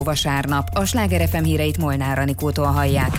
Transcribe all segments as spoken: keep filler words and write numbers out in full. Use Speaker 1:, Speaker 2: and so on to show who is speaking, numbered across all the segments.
Speaker 1: Vasárnap. A Sláger ef em híreit Molnár Anikótól hallják.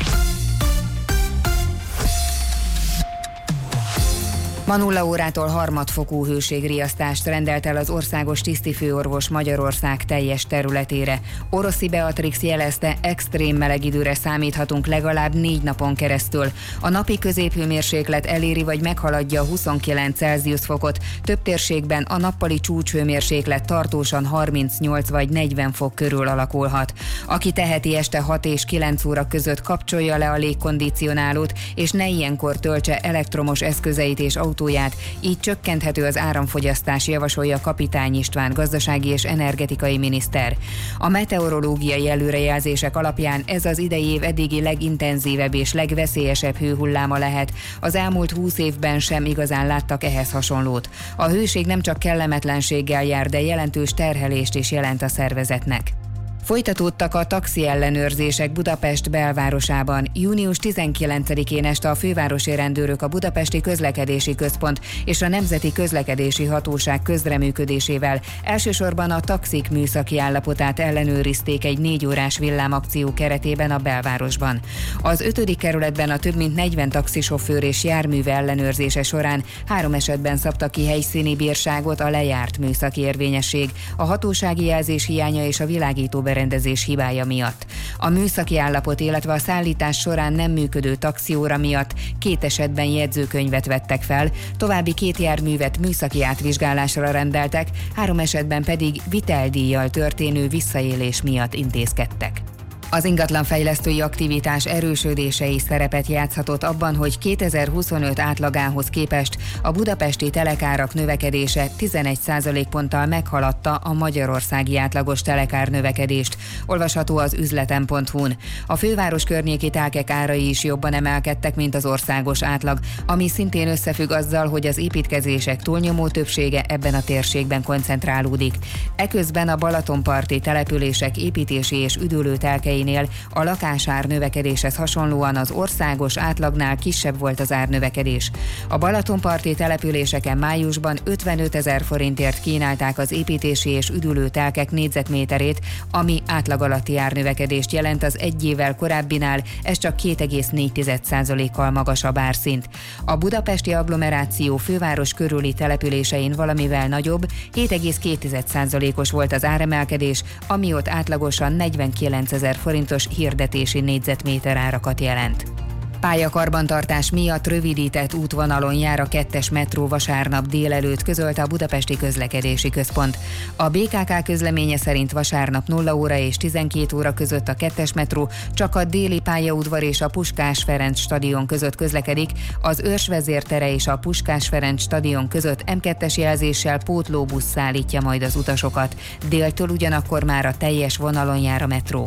Speaker 1: Ma nulla órától harmadfokú hőségriasztást rendelt el az országos tisztifőorvos Magyarország teljes területére. Oroszi Beatrix jelezte, extrém meleg időre számíthatunk legalább négy napon keresztül. A napi középhőmérséklet eléri vagy meghaladja huszonkilenc Celsius fokot, több térségben a nappali csúcshőmérséklet tartósan harmincnyolc vagy negyven fok körül alakulhat. Aki teheti, este hat és kilenc óra között kapcsolja le a légkondicionálót, és ne ilyenkor töltse elektromos eszközeit és autóját, így csökkenthető az áramfogyasztás, javasolja Kapitány István gazdasági és energetikai miniszter. A meteorológiai előrejelzések alapján ez az idei év eddigi legintenzívebb és legveszélyesebb hőhulláma lehet. Az elmúlt húsz évben sem igazán láttak ehhez hasonlót. A hőség nem csak kellemetlenséggel jár, de jelentős terhelést is jelent a szervezetnek. Folytatódtak a taxi ellenőrzések Budapest belvárosában. június tizenkilencedikén este a fővárosi rendőrök a Budapesti Közlekedési Központ és a Nemzeti Közlekedési Hatóság közreműködésével elsősorban a taxik műszaki állapotát ellenőrizték egy négy órás villámakció keretében a belvárosban. Az ötödik kerületben a több mint negyven taxisofőr és járműve ellenőrzése során három esetben szabtak ki helyszíni bírságot a lejárt műszaki érvényesség, a hatósági jelzés hiánya és a világító berendezés hibája miatt. A műszaki állapot, illetve a szállítás során nem működő taxióra miatt két esetben jegyzőkönyvet vettek fel, további két járművet műszaki átvizsgálásra rendeltek, három esetben pedig viteldíjjal történő visszaélés miatt intézkedtek. Az ingatlanfejlesztői aktivitás erősödése is szerepet játszhatott abban, hogy kétezer-huszonöt átlagához képest a budapesti telekárak növekedése tizenegy százalékponttal meghaladta a magyarországi átlagos telekár növekedést, olvasható az üzletem pont hu-n. A főváros környéki telkek árai is jobban emelkedtek, mint az országos átlag, ami szintén összefügg azzal, hogy az építkezések túlnyomó többsége ebben a térségben koncentrálódik. Eközben a balatonparti települések építési és üdülő telkei a lakásár növekedéshez hasonlóan az országos átlagnál kisebb volt az árnövekedés. A balatonparti településeken májusban ötvenötezer forintért kínálták az építési és üdülő telkek négyzetméterét, ami átlag alatti árnövekedést jelent az egy évvel korábbinál, ez csak két egész négy százalékkal magasabb árszint. A budapesti agglomeráció főváros körüli településein valamivel nagyobb, hét egész két százalékos volt az áremelkedés, ami ott átlagosan negyvenkilencezer forintos hirdetési négyzetméter árakat jelent. Pályakarbantartás miatt rövidített útvonalon jár a kettes metró vasárnap délelőtt, közölte a Budapesti Közlekedési Központ. A bé ká ká közleménye szerint vasárnap nulla óra és tizenkét óra között a kettes metró csak a déli pályaudvar és a Puskás Ferenc stadion között közlekedik, az Őrsvezér tere és a Puskás Ferenc stadion között em kettes jelzéssel pótlóbusz szállítja majd az utasokat. Déltől ugyanakkor már a teljes vonalon jár a metró.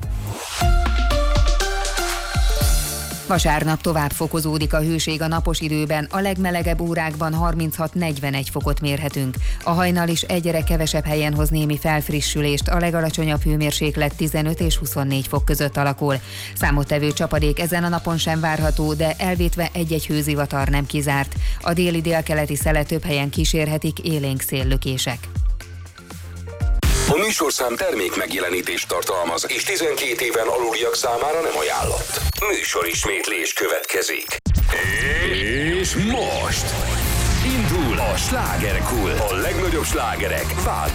Speaker 1: Vasárnap tovább fokozódik a hőség a napos időben, a legmelegebb órákban harminchat-negyvenegy fokot mérhetünk. A hajnal is egyre kevesebb helyen hoz némi felfrissülést, a legalacsonyabb hőmérséklet tizenöt és huszonnégy fok között alakul. Számottevő csapadék ezen a napon sem várható, de elvétve egy-egy hőzivatar nem kizárt. A déli délkeleti szele több helyen kísérhetik élénk széllökések.
Speaker 2: A műsorszám termék megjelenítést tartalmaz, és tizenkét éven aluliak számára nem ajánlott. Műsorismétlés következik. És most indul a slágerkult. A legnagyobb slágerek változnak.